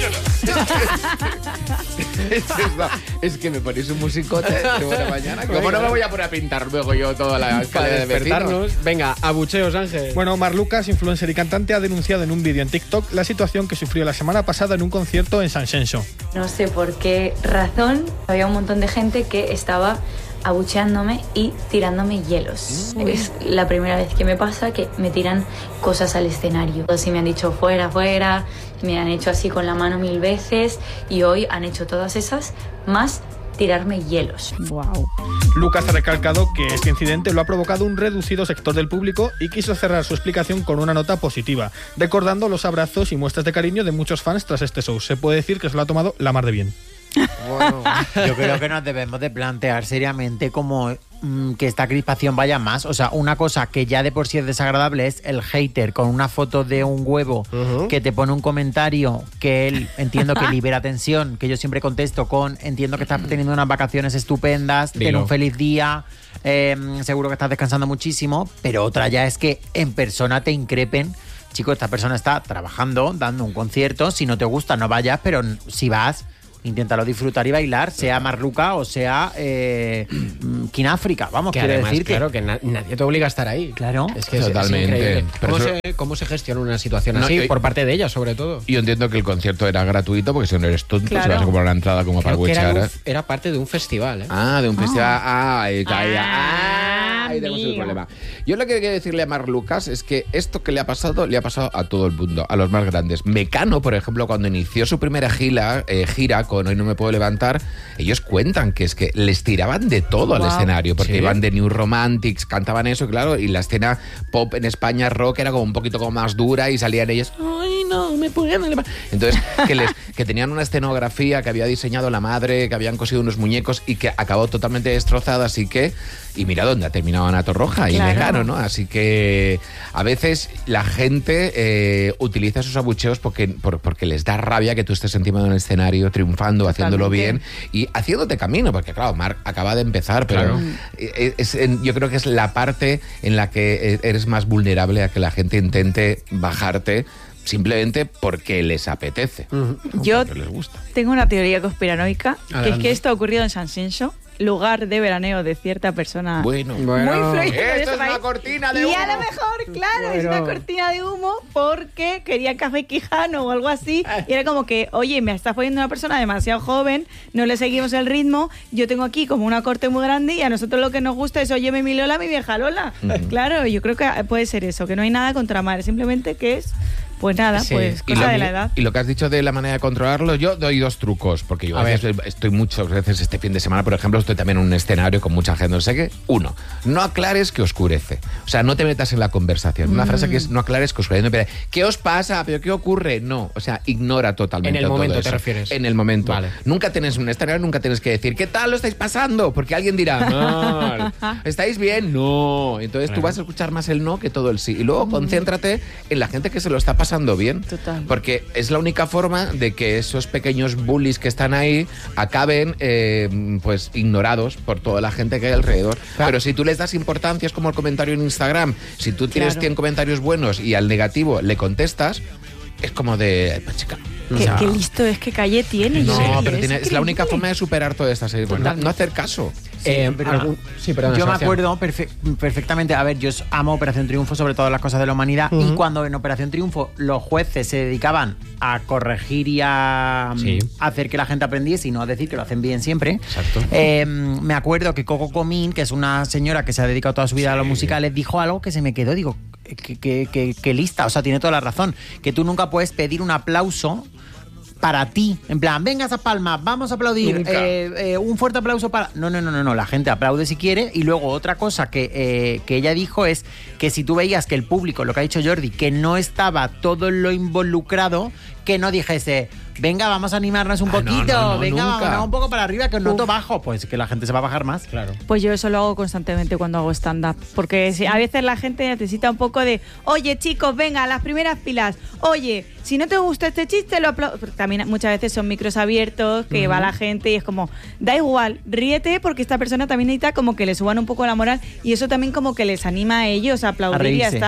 Es que me ponéis un musicote de buena mañana. ¿Cómo no me voy a poner a pintar luego yo toda la escalera de vecinos? Venga, abucheos, Ángel. Bueno, Mar Lucas, influencer y cantante, ha denunciado en un vídeo en TikTok la situación que sufrió la semana pasada en un concierto en San Xenxo. No sé por qué razón había un montón de gente que estaba abucheándome y tirándome hielos. Es la primera vez que me pasa que me tiran cosas al escenario. Así me han dicho fuera, fuera, me han hecho así con la mano 1000 veces y hoy han hecho todas esas más tirarme hielos. Wow. Lucas ha recalcado que este incidente lo ha provocado un reducido sector del público y quiso cerrar su explicación con una nota positiva, recordando los abrazos y muestras de cariño de muchos fans tras este show. Se puede decir que se lo ha tomado la mar de bien. Bueno, yo creo que nos debemos de plantear seriamente como que esta crispación vaya más. O sea, una cosa que ya de por sí es desagradable es el hater con una foto de un huevo que te pone un comentario que él, entiendo que libera tensión, que yo siempre contesto con entiendo que estás teniendo unas vacaciones estupendas, ten un feliz día, seguro que estás descansando muchísimo, pero otra ya es que en persona te increpen. Chico, esta persona está trabajando, dando un concierto, si no te gusta no vayas, pero si vas, inténtalo disfrutar y bailar, sea Marluca o sea Kináfrica. Vamos, que quiero además, decir claro, que nadie te obliga a estar ahí. Claro. Es que totalmente. es ¿Cómo se gestiona una situación así? Por parte de ella, sobre todo. Yo entiendo que el concierto era gratuito, porque si no eres tonto, si vas a comprar una entrada como para buchar. Era parte de un festival, ¿eh? Ah, de un festival. Ahí tenemos el problema. Yo lo que quiero decirle a Mar Lucas es que esto que le ha pasado a todo el mundo, a los más grandes. Mecano, por ejemplo, cuando inició su primera gira con Hoy no me puedo levantar, ellos cuentan que es que les tiraban de todo al escenario, porque iban de New Romantics, cantaban eso, claro, y la escena pop en España, rock, era como un poquito como más dura y salían ellos, ay, no me puedo levantar. Entonces, que tenían una escenografía que había diseñado la madre, que habían cosido unos muñecos y que acabó totalmente destrozada, así que, y mira dónde ha terminado Ana Torroja y Mecano, ¿no? Así que a veces la gente utiliza esos abucheos porque les da rabia que tú estés encima de un escenario triunfando, haciéndolo bien y haciéndote camino, porque claro, Marc acaba de empezar, pero yo creo que es la parte en la que eres más vulnerable a que la gente intente bajarte simplemente porque les apetece. Yo les gusta. Tengo una teoría conspiranoica, Adelante. que es que esto ha ocurrido en San Xenxo, lugar de veraneo de cierta persona Bueno. muy influyente de Esto ese es una país. cortina de Y humo. a lo mejor, claro, es una cortina de humo porque quería café quijano o algo así. Y era como que, oye, me estás poniendo una persona demasiado joven, no le seguimos el ritmo, yo tengo aquí como una corte muy grande y a nosotros lo que nos gusta es, oye, mi Lola, mi vieja Lola. Claro, yo creo que puede ser eso, que no hay nada contra Mar, simplemente que es... Pues nada, pues cosa de la edad. Y lo que has dicho de la manera de controlarlo, yo doy 2 trucos, porque yo a veces estoy muchas veces este fin de semana, por ejemplo, estoy también en un escenario con mucha gente, no sé qué. 1, no aclares que oscurece. O sea, no te metas en la conversación. Una frase que es no aclares que oscurece. No, pero, ¿qué os pasa? ¿Pero qué ocurre? No, o sea, ignora totalmente En el momento todo te eso. refieres. En el momento. Vale. Nunca tienes un escenario, nunca tienes que decir, ¿qué tal lo estáis pasando? Porque alguien dirá, no, ¿estáis bien? No. Entonces tú vas a escuchar más el no que todo el sí. Y luego concéntrate en la gente que se lo está pasando bien. Total. Porque es la única forma de que esos pequeños bullies que están ahí acaben pues ignorados por toda la gente que hay alrededor. Pero si tú les das importancia, es como el comentario en Instagram, si tú tienes 100 comentarios buenos y al negativo le contestas, es como de... Pues, chica, Qué listo es, que calle tiene. no, pero es la única forma de superar toda esta serie. Pues no hacer caso. Perdona, yo me Sebastián. acuerdo perfectamente, a ver, yo amo Operación Triunfo sobre todas las cosas de la humanidad, y cuando en Operación Triunfo los jueces se dedicaban a corregir y a hacer que la gente aprendiese y no a decir que lo hacen bien siempre. Exacto. Me acuerdo que Coco Comín, que es una señora que se ha dedicado toda su vida a los musicales, dijo algo que se me quedó, digo, que lista, o sea, tiene toda la razón, que tú nunca puedes pedir un aplauso para ti, en plan, venga esas palmas, vamos a aplaudir, un fuerte aplauso para... No, la gente aplaude si quiere. Y luego otra cosa que ella dijo es que si tú veías que el público, lo que ha dicho Jordi, que no estaba todo lo involucrado, que no dijese, venga, vamos a animarnos un poquito, venga, vamos un poco para arriba, que noto bajo, pues que la gente se va a bajar más. Claro. Pues yo eso lo hago constantemente cuando hago stand-up, porque a veces la gente necesita un poco de, oye chicos, venga, las primeras filas, oye, si no te gusta este chiste, lo aplaudo. También muchas veces son micros abiertos, que va la gente y es como, da igual, ríete, porque esta persona también necesita como que le suban un poco la moral y eso también como que les anima a ellos a aplaudir y a estar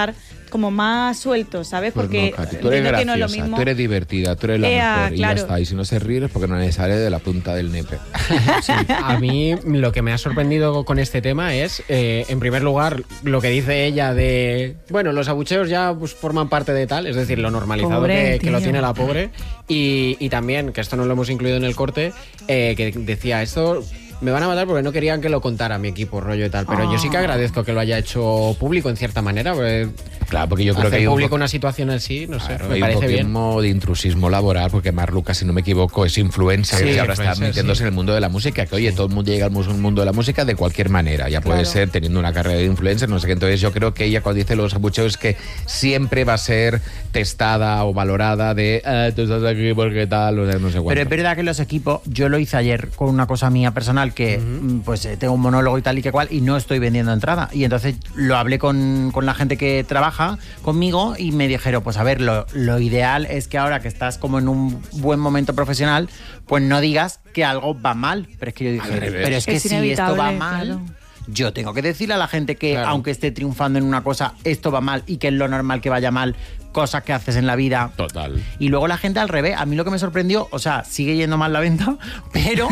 como más sueltos, ¿sabes? Pues porque no, Katy, tú eres graciosa, que no es lo mismo. tú eres divertida, tú eres la mejor, y ya claro. está. Y si no se ríe es porque no le sale de la punta del nepe. Sí, a mí lo que me ha sorprendido con este tema es, en primer lugar, lo que dice ella de, bueno, los abucheos ya pues, forman parte de tal, es decir, lo normalizado que lo tiene la pobre. Y también, que esto no lo hemos incluido en el corte, que decía, esto me van a matar porque no querían que lo contara mi equipo, rollo y tal. Pero yo sí que agradezco que lo haya hecho público en cierta manera. Claro, porque yo creo que hay público una situación así, no sé, me hay parece bien. un de intrusismo laboral, porque Marc Lucas, si no me equivoco, es influencer y ahora está metiéndose en el mundo de la música. Que oye, todo el mundo llega al mundo de la música de cualquier manera. Ya puede ser teniendo una carrera de influencer, no sé qué. Entonces yo creo que ella cuando dice los abucheos es que siempre va a ser testada o valorada de tú estás aquí porque tal, o no sé cuánto. Pero es verdad que los equipos, yo lo hice ayer con una cosa mía personal que pues tengo un monólogo y tal y que cual y no estoy vendiendo entrada. Y entonces lo hablé con la gente que trabaja conmigo y me dijeron, pues a ver, lo ideal es que ahora que estás como en un buen momento profesional, pues no digas que algo va mal. Pero es que yo dije, pero es que si esto va mal... Claro. Yo tengo que decirle a la gente que aunque esté triunfando en una cosa, esto va mal y que es lo normal que vaya mal, cosas que haces en la vida. Total. Y luego la gente al revés. A mí lo que me sorprendió, o sea, sigue yendo mal la venta, pero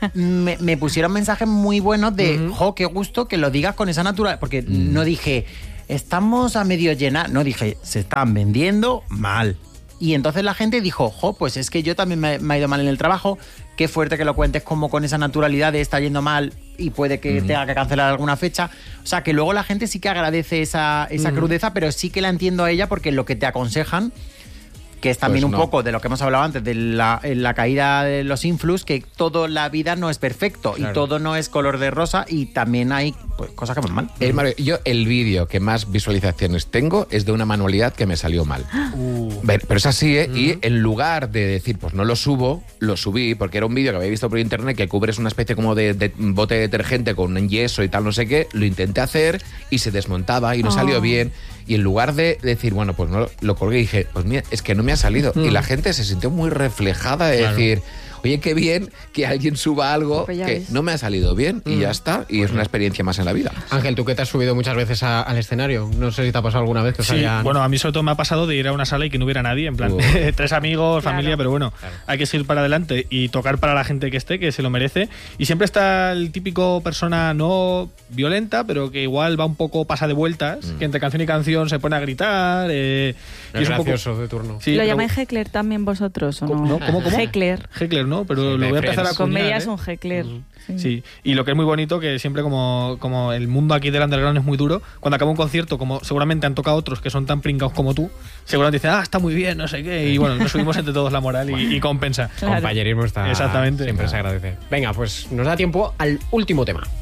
me pusieron mensajes muy buenos de, jo, qué gusto que lo digas con esa naturalidad. Porque no dije, estamos a medio llenar. No, dije, se están vendiendo mal. Y entonces la gente dijo, jo, pues es que yo también me ha ido mal en el trabajo. Qué fuerte que lo cuentes como con esa naturalidad de está yendo mal y puede que tenga que cancelar alguna fecha. O sea, que luego la gente sí que agradece esa crudeza, pero sí que la entiendo a ella porque lo que te aconsejan, que es también pues un poco de lo que hemos hablado antes, de la caída de los influx, que toda la vida no es perfecto y todo no es color de rosa y también hay pues, cosas que van mal. Mario, yo el vídeo que más visualizaciones tengo es de una manualidad que me salió mal. Pero es así, ¿eh? Y en lugar de decir, pues no lo subo, lo subí, porque era un vídeo que había visto por internet que cubres una especie como de bote de detergente con un yeso y tal, no sé qué. Lo intenté hacer y se desmontaba y no salió bien. Y en lugar de decir, bueno, pues no lo colgué y dije, pues mira, es que no me ha salido. Y la gente se sintió muy reflejada de decir, oye, qué bien que alguien suba algo pues que no me ha salido bien y ya está. Y es una experiencia más en la vida. Ángel, tú que te has subido muchas veces al escenario, no sé si te ha pasado alguna vez que os hayan... Bueno, a mí sobre todo me ha pasado de ir a una sala y que no hubiera nadie, en plan, 3 amigos, familia, pero bueno, hay que seguir para adelante y tocar para la gente que esté, que se lo merece. Y siempre está el típico persona no violenta, pero que igual va un poco pasa de vueltas, que entre canción y canción se pone a gritar. Es gracioso de turno. Sí, ¿lo llamáis heckler también vosotros o no? ¿Cómo? Heckler. Heckler, ¿no? Pero lo voy a empezar a comedia es un heckler. Sí, y lo que es muy bonito, que siempre como el mundo aquí del underground es muy duro, cuando acaba un concierto, como seguramente han tocado otros que son tan pringados como tú, seguramente dicen, está muy bien, no sé qué, y bueno, nos subimos entre todos la moral y compensa. Claro. Compañerismo está... Exactamente. Siempre se agradece. Venga, pues nos da tiempo al último tema.